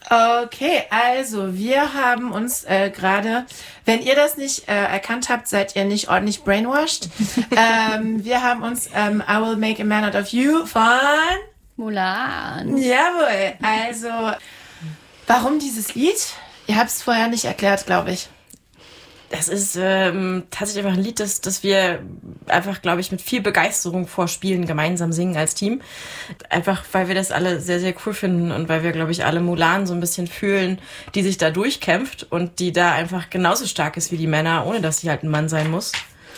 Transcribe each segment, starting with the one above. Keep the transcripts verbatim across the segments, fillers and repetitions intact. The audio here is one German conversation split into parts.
Okay, also wir haben uns äh, gerade, wenn ihr das nicht äh, erkannt habt, seid ihr nicht ordentlich brainwashed. ähm, wir haben uns ähm, I Will Make a Man Out of You von Mulan. Jawohl, also warum dieses Lied? Ihr habt es vorher nicht erklärt, glaube ich. Das ist ähm, tatsächlich einfach ein Lied, das, das wir einfach, glaube ich, mit viel Begeisterung vor Spielen gemeinsam singen als Team. Einfach, weil wir das alle sehr, sehr cool finden und weil wir, glaube ich, alle Mulan so ein bisschen fühlen, die sich da durchkämpft und die da einfach genauso stark ist wie die Männer, ohne dass sie halt ein Mann sein muss.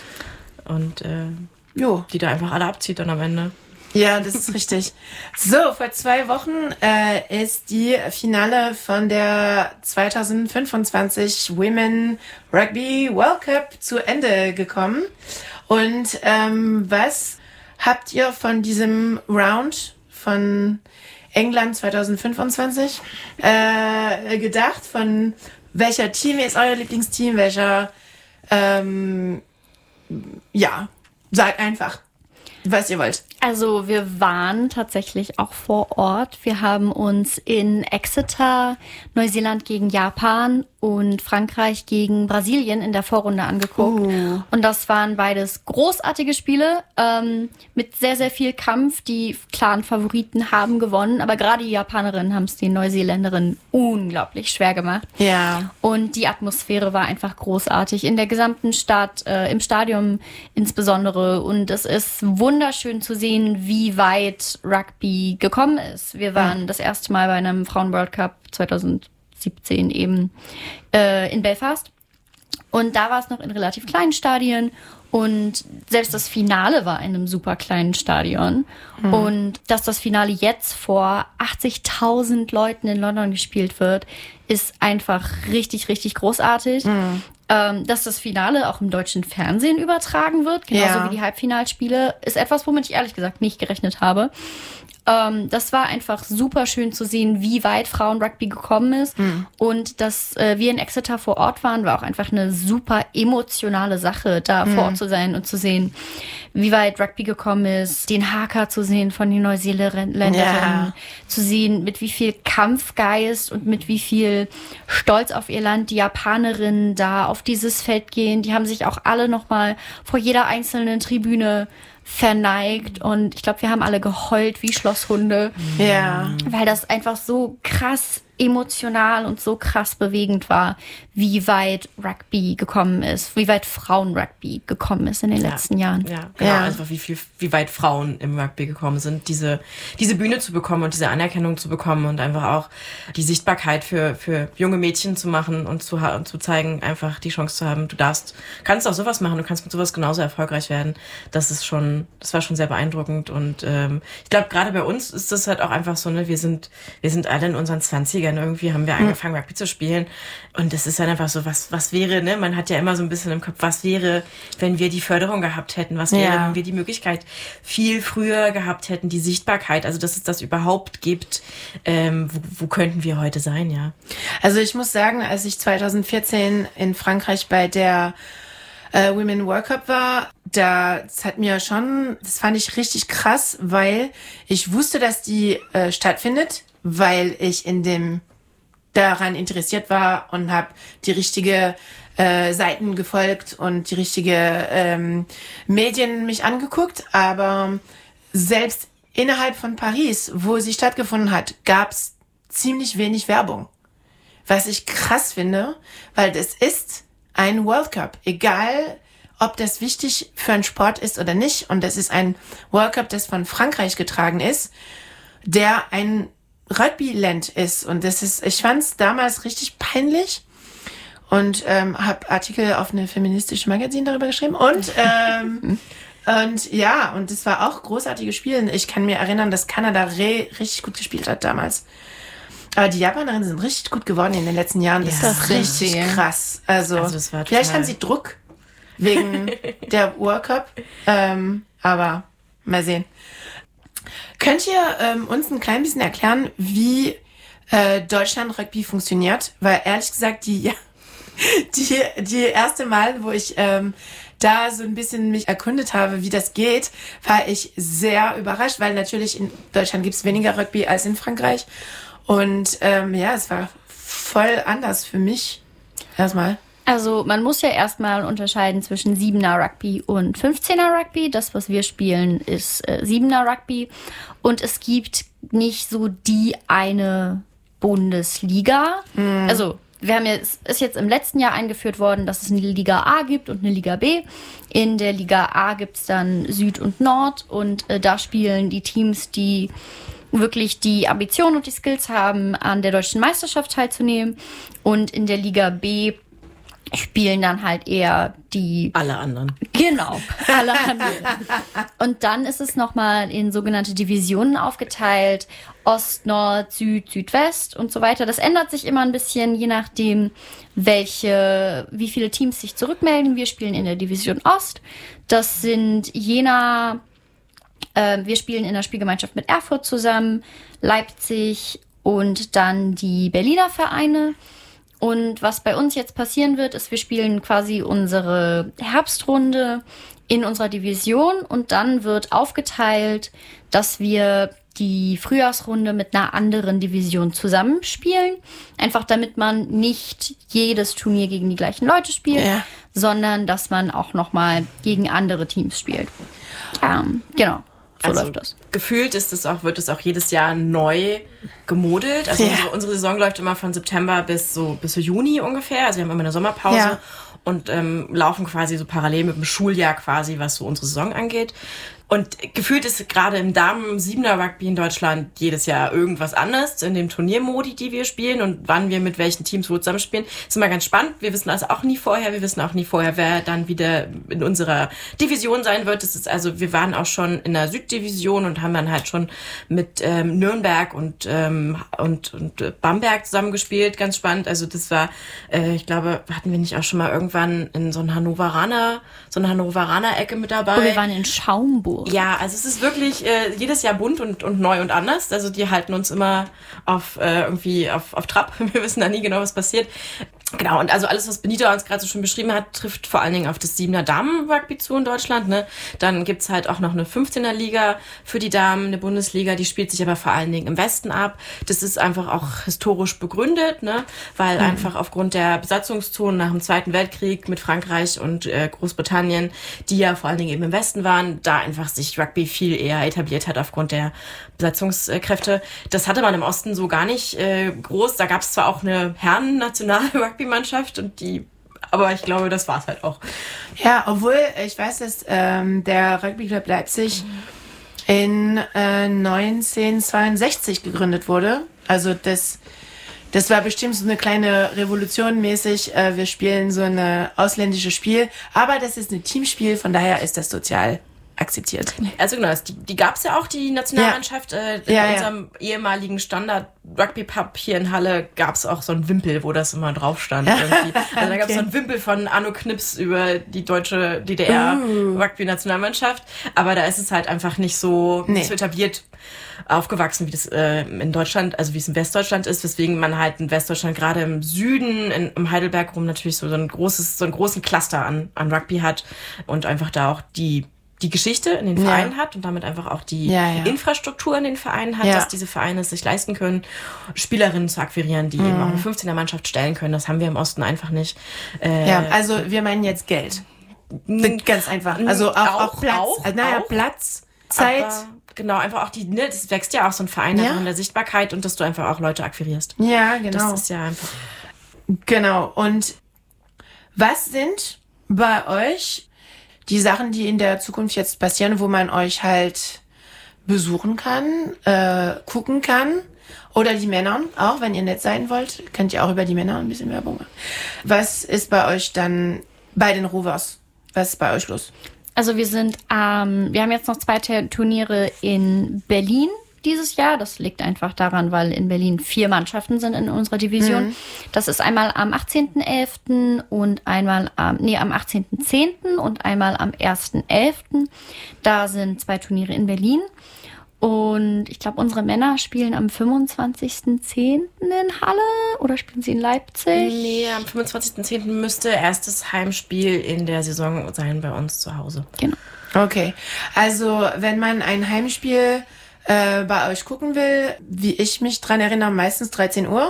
Und äh, jo. die da einfach alle abzieht dann am Ende. Ja, das ist richtig. So, vor zwei Wochen äh, ist die Finale von der zwanzig fünfundzwanzig Women Rugby World Cup zu Ende gekommen. Und ähm, was habt ihr von diesem Round von England zwanzig fünfundzwanzig äh, gedacht? Von welcher Team ist euer Lieblingsteam? Welcher, ähm, ja, sagt einfach, was ihr wollt. Also wir waren tatsächlich auch vor Ort. Wir haben uns in Exeter Neuseeland gegen Japan und Frankreich gegen Brasilien in der Vorrunde angeguckt. Uh. Und das waren beides großartige Spiele ähm, mit sehr, sehr viel Kampf. Die klaren Favoriten haben gewonnen, aber gerade die Japanerinnen haben es den Neuseeländerinnen unglaublich schwer gemacht. Ja. Und die Atmosphäre war einfach großartig in der gesamten Stadt, äh, im Stadion insbesondere. Und es ist wunderschön zu sehen, wie weit Rugby gekommen ist. Wir waren ja. das erste Mal bei einem Frauen-World Cup zwanzig siebzehn eben äh, in Belfast. Und da war es noch in relativ kleinen Stadien. Und selbst das Finale war in einem super kleinen Stadion. Mhm. Und dass das Finale jetzt vor achtzigtausend Leuten in London gespielt wird, ist einfach richtig, richtig großartig. Mhm. Ähm, dass das Finale auch im deutschen Fernsehen übertragen wird, genauso ja. wie die Halbfinalspiele, ist etwas, womit ich ehrlich gesagt nicht gerechnet habe. Ähm, das war einfach super schön zu sehen, wie weit Frauen-Rugby gekommen ist. Mhm. Und dass äh, wir in Exeter vor Ort waren, war auch einfach eine super emotionale Sache, da mhm. vor Ort zu sein und zu sehen, wie weit Rugby gekommen ist, den Haka zu sehen von den Neuseeländerinnen, ja. zu sehen, mit wie viel Kampfgeist und mit wie viel Stolz auf ihr Land die Japanerinnen da auf dieses Feld gehen. Die haben sich auch alle nochmal vor jeder einzelnen Tribüne verneigt und ich glaube, wir haben alle geheult wie Schlosshunde. Ja. Weil das einfach so krass emotional und so krass bewegend war, wie weit Rugby gekommen ist, wie weit Frauen-Rugby gekommen ist in den ja. letzten Jahren. Ja, genau. Ja. Einfach wie viel, wie weit Frauen im Rugby gekommen sind, diese, diese Bühne zu bekommen und diese Anerkennung zu bekommen und einfach auch die Sichtbarkeit für, für junge Mädchen zu machen und zu, und zu zeigen, einfach die Chance zu haben, du darfst, kannst auch sowas machen, du kannst mit sowas genauso erfolgreich werden. Das ist schon, das war schon sehr beeindruckend und ähm, ich glaube, gerade bei uns ist das halt auch einfach so, ne, wir sind, wir sind alle in unseren Zwanzigern. Irgendwie haben wir angefangen, Rugby zu spielen. Und das ist dann einfach so, was, was wäre, ne? Man hat ja immer so ein bisschen im Kopf, was wäre, wenn wir die Förderung gehabt hätten? Was wäre, ja. wenn wir die Möglichkeit viel früher gehabt hätten, die Sichtbarkeit, also dass es das überhaupt gibt? Ähm, wo, wo könnten wir heute sein, ja? Also ich muss sagen, als ich zwanzig vierzehn in Frankreich bei der äh, Women World Cup war, da, das hat mir schon, das fand ich richtig krass, weil ich wusste, dass die äh, stattfindet, weil ich in dem daran interessiert war und habe die richtige äh, Seiten gefolgt und die richtige ähm, Medien mich angeguckt. Aber selbst innerhalb von Paris, wo sie stattgefunden hat, gab es ziemlich wenig Werbung. Was ich krass finde, weil das ist ein World Cup. Egal, ob das wichtig für einen Sport ist oder nicht. Und das ist ein World Cup, das von Frankreich getragen ist, der ein Rugby-Land ist. Und das ist, ich fand es damals richtig peinlich und ähm, habe Artikel auf eine feministische Magazin darüber geschrieben. Und ähm, und ja, und es war auch großartiges Spielen. Ich kann mir erinnern, dass Kanada re- richtig gut gespielt hat damals. Aber die Japanerinnen sind richtig gut geworden in den letzten Jahren. Das ja, ist richtig ja. krass. Also, also das war vielleicht haben sie Druck wegen der World Cup. Ähm, aber mal sehen. Könnt ihr ähm, uns ein klein bisschen erklären, wie äh, Deutschland Rugby funktioniert? Weil ehrlich gesagt, die, die, die erste Mal, wo ich ähm, da so ein bisschen mich erkundet habe, wie das geht, war ich sehr überrascht, weil natürlich in Deutschland gibt es weniger Rugby als in Frankreich. Und ähm, ja, es war voll anders für mich. Erstmal. Also man muss ja erstmal unterscheiden zwischen Siebener Rugby und fünfzehner Rugby. Das, was wir spielen, ist äh, Siebener Rugby. Und es gibt nicht so die eine Bundesliga. Mhm. Also wir haben jetzt, ist jetzt im letzten Jahr eingeführt worden, dass es eine Liga A gibt und eine Liga B. In der Liga A gibt es dann Süd und Nord und äh, da spielen die Teams, die wirklich die Ambition und die Skills haben, an der deutschen Meisterschaft teilzunehmen. Und in der Liga B spielen dann halt eher die... Alle anderen. Genau, alle anderen. Und dann ist es nochmal in sogenannte Divisionen aufgeteilt. Ost, Nord, Süd, Südwest und so weiter. Das ändert sich immer ein bisschen, je nachdem, welche, wie viele Teams sich zurückmelden. Wir spielen in der Division Ost. Das sind Jena... Wir spielen in der Spielgemeinschaft mit Erfurt zusammen, Leipzig und dann die Berliner Vereine. Und was bei uns jetzt passieren wird, ist, wir spielen quasi unsere Herbstrunde in unserer Division und dann wird aufgeteilt, dass wir die Frühjahrsrunde mit einer anderen Division zusammenspielen. Einfach damit man nicht jedes Turnier gegen die gleichen Leute spielt, ja. sondern dass man auch nochmal gegen andere Teams spielt. Ähm, genau. So also läuft das. Gefühlt ist es auch, wird es auch jedes Jahr neu gemodelt. Also ja. unsere, unsere Saison läuft immer von September bis so bis so Juni ungefähr. Also wir haben immer eine Sommerpause ja. und ähm, laufen quasi so parallel mit dem Schuljahr quasi, was so unsere Saison angeht. Und gefühlt ist gerade im Damen-Siebener-Rugby in Deutschland jedes Jahr irgendwas anderes in dem Turniermodi, die wir spielen und wann wir mit welchen Teams wo zusammenspielen. Ist immer ganz spannend. Wir wissen also auch nie vorher, wir wissen auch nie vorher, wer dann wieder in unserer Division sein wird. Das ist also, wir waren auch schon in der Süddivision und haben dann halt schon mit ähm, Nürnberg und, ähm, und, und Bamberg zusammengespielt. Ganz spannend. Also das war, äh, ich glaube, hatten wir nicht auch schon mal irgendwann in so ein Hannoveraner, so eine Hannoveraner-Ecke mit dabei? Oh, wir waren in Schaumburg. Ja, also es ist wirklich äh, jedes Jahr bunt und, und neu und anders. Also die halten uns immer auf äh, irgendwie auf, auf Trab. Wir wissen da nie genau, was passiert. Genau, und also alles, was Benita uns gerade so schön beschrieben hat, trifft vor allen Dingen auf das Siebener Damen-Rugby zu in Deutschland. Ne? Dann gibt's halt auch noch eine fünfzehner Liga für die Damen, eine Bundesliga, die spielt sich aber vor allen Dingen im Westen ab. Das ist einfach auch historisch begründet, ne? weil mhm. einfach aufgrund der Besatzungszonen nach dem Zweiten Weltkrieg mit Frankreich und äh, Großbritannien, die ja vor allen Dingen eben im Westen waren, da einfach sich Rugby viel eher etabliert hat aufgrund der Besatzungskräfte. Das hatte man im Osten so gar nicht äh, groß. Da gab's zwar auch eine Herren-National-Rugby-Mannschaft und die, aber ich glaube, das war's halt auch. Ja, obwohl ich weiß, dass ähm, der Rugby Club Leipzig in äh, neunzehnhundertzweiundsechzig gegründet wurde. Also das, das war bestimmt so eine kleine Revolution mäßig. Äh, wir spielen so ein ausländisches Spiel, aber das ist ein Teamspiel, von daher ist das sozial akzeptiert. Also genau, die, die gab es ja auch, die Nationalmannschaft. Ja. Äh, in ja, unserem ja. ehemaligen Standard-Rugby-Pub hier in Halle gab es auch so einen Wimpel, wo das immer drauf stand. Irgendwie. Also da gab es okay. so einen Wimpel von Anno Knips über die deutsche D D R-Rugby-Nationalmannschaft. Aber da ist es halt einfach nicht so, nee. nicht so etabliert aufgewachsen, wie das äh, in Deutschland, also wie es in Westdeutschland ist, weswegen man halt in Westdeutschland gerade im Süden, in, im Heidelberg rum natürlich so, so ein großes, so einen großen Cluster an, an Rugby hat und einfach da auch die die Geschichte in den Vereinen ja. hat und damit einfach auch die ja, ja. Infrastruktur in den Vereinen hat, ja. dass diese Vereine es sich leisten können, Spielerinnen zu akquirieren, die mhm. eben auch eine fünfzehner-Mannschaft stellen können. Das haben wir im Osten einfach nicht. Äh, ja, also wir meinen jetzt Geld. Ganz einfach. Also auch, auch, auch Platz. Auch, also, naja, auch, Platz, Zeit. Aber genau, einfach auch die, ne, das wächst ja auch so ein Verein ja. in der Sichtbarkeit und dass du einfach auch Leute akquirierst. Ja, genau. Das ist ja einfach. Genau. Und was sind bei euch die Sachen, die in der Zukunft jetzt passieren, wo man euch halt besuchen kann, äh, gucken kann? Oder die Männer auch, wenn ihr nett sein wollt, könnt ihr auch über die Männer ein bisschen Werbung machen. Was ist bei euch dann bei den Rovers? Was ist bei euch los? Also wir sind, ähm, wir haben jetzt noch zwei Turniere in Berlin dieses Jahr. Das liegt einfach daran, weil in Berlin vier Mannschaften sind in unserer Division. Mhm. Das ist einmal am achtzehnten elften und einmal am, nee, am achtzehnten zehnten und einmal am ersten elften Da sind zwei Turniere in Berlin. Und ich glaube, unsere Männer spielen am fünfundzwanzigsten zehnten in Halle oder spielen sie in Leipzig? Nee, am fünfundzwanzigsten zehnten müsste erstes Heimspiel in der Saison sein bei uns zu Hause. Genau. Okay, also wenn man ein Heimspiel äh, bei euch gucken will, wie ich mich dran erinnere, meistens dreizehn Uhr.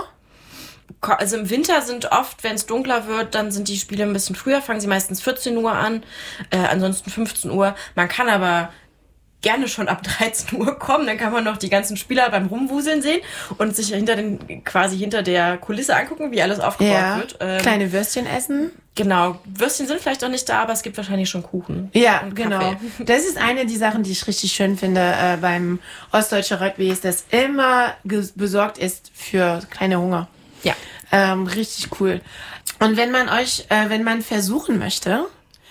Also im Winter sind oft, wenn es dunkler wird, dann sind die Spiele ein bisschen früher, fangen sie meistens vierzehn Uhr an, äh, ansonsten fünfzehn Uhr. Man kann aber gerne schon ab dreizehn Uhr kommen, dann kann man noch die ganzen Spieler beim Rumwuseln sehen und sich hinter den, quasi hinter der Kulisse angucken, wie alles aufgebaut Ja, wird. Ähm, kleine Würstchen essen. Genau, Würstchen sind vielleicht auch nicht da, aber es gibt wahrscheinlich schon Kuchen. Ja, und genau. Kaffee. Das ist eine der Sachen, die ich richtig schön finde äh, beim Ostdeutscher Rugby, ist, dass immer ges- besorgt ist für kleine Hunger. Ja. Ähm, richtig cool. Und wenn man euch, äh, wenn man versuchen möchte,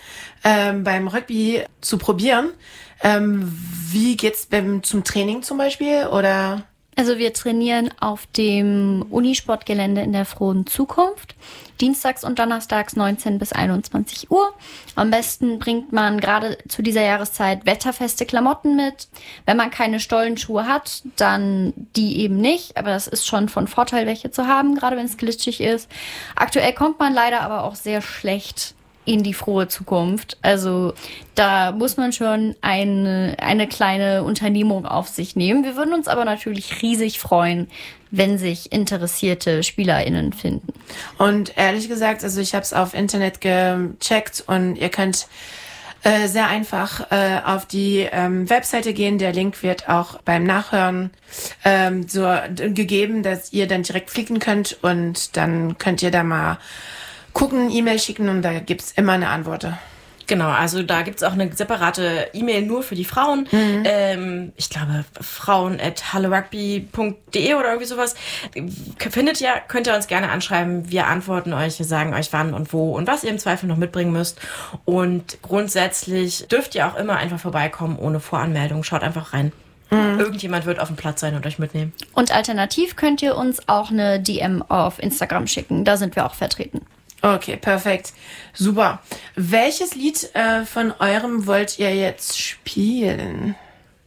ähm, beim Rugby zu probieren, ähm, wie geht's beim, zum Training zum Beispiel? Oder? Also wir trainieren auf dem Unisportgelände in der Frohen Zukunft. Dienstags und donnerstags neunzehn bis einundzwanzig Uhr. Am besten bringt man gerade zu dieser Jahreszeit wetterfeste Klamotten mit. Wenn man keine Stollenschuhe hat, dann die eben nicht. Aber das ist schon von Vorteil, welche zu haben, gerade wenn es glitschig ist. Aktuell kommt man leider aber auch sehr schlecht in die frohe Zukunft. Also da muss man schon eine, eine kleine Unternehmung auf sich nehmen. Wir würden uns aber natürlich riesig freuen, wenn sich interessierte SpielerInnen finden. Und ehrlich gesagt, also ich habe es auf Internet gecheckt und ihr könnt äh, sehr einfach äh, auf die ähm, Webseite gehen. Der Link wird auch beim Nachhören ähm, so d- gegeben, dass ihr dann direkt klicken könnt und dann könnt ihr da mal gucken, E-Mail schicken und da gibt's immer eine Antwort. Genau, also da gibt's auch eine separate E-Mail nur für die Frauen. Mhm. Ähm, ich glaube, frauen at hallorugby punkt de oder irgendwie sowas. Findet ihr, könnt ihr uns gerne anschreiben. Wir antworten euch, wir sagen euch wann und wo und was ihr im Zweifel noch mitbringen müsst. Und grundsätzlich dürft ihr auch immer einfach vorbeikommen ohne Voranmeldung. Schaut einfach rein. Mhm. Irgendjemand wird auf dem Platz sein und euch mitnehmen. Und alternativ könnt ihr uns auch eine D M auf Instagram schicken. Da sind wir auch vertreten. Okay, perfekt. Super. Welches Lied äh, von eurem wollt ihr jetzt spielen?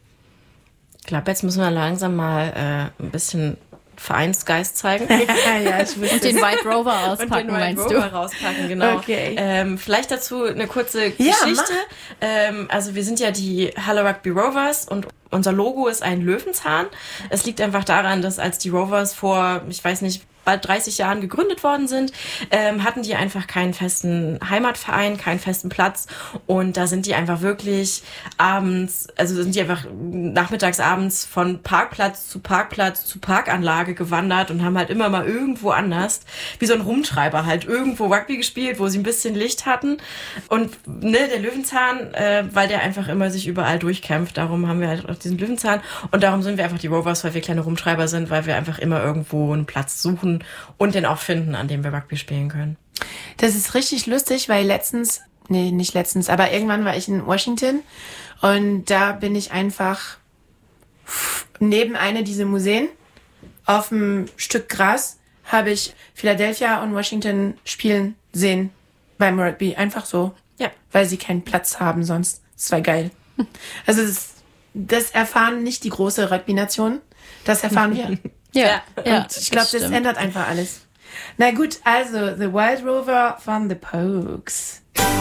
Ich glaube, jetzt müssen wir langsam mal äh, ein bisschen Vereinsgeist zeigen. Ja, ich Und den White Rover auspacken, und den White meinst Rover du? rauspacken, genau. Okay. Ähm, vielleicht dazu eine kurze Ja, Geschichte. Ähm, also wir sind ja die Hallo Rugby Rovers und unser Logo ist ein Löwenzahn. Es liegt einfach daran, dass als die Rovers vor, ich weiß nicht, bald dreißig Jahren gegründet worden sind, ähm, hatten die einfach keinen festen Heimatverein, keinen festen Platz und da sind die einfach wirklich abends, also sind die einfach nachmittags, abends von Parkplatz zu Parkplatz zu Parkanlage gewandert und haben halt immer mal irgendwo anders, wie so ein Rumtreiber halt, irgendwo Rugby gespielt, wo sie ein bisschen Licht hatten und ne, der Löwenzahn, äh, weil der einfach immer sich überall durchkämpft, darum haben wir halt auch diesen Löwenzahn und darum sind wir einfach die Rovers, weil wir kleine Rumtreiber sind, weil wir einfach immer irgendwo einen Platz suchen und den auch finden, an dem wir Rugby spielen können. Das ist richtig lustig, weil letztens, nee, nicht letztens, aber irgendwann war ich in Washington und da bin ich einfach neben einer dieser Museen auf einem Stück Gras habe ich Philadelphia und Washington spielen sehen beim Rugby. Einfach so. Ja. Weil sie keinen Platz haben sonst. Das war geil. Also das, das erfahren nicht die große Rugby-Nation. Das erfahren wir. Ja, ja, Und ich glaube, das, stimmt. ändert einfach alles. Na gut, also The Wild Rover von The Pogues.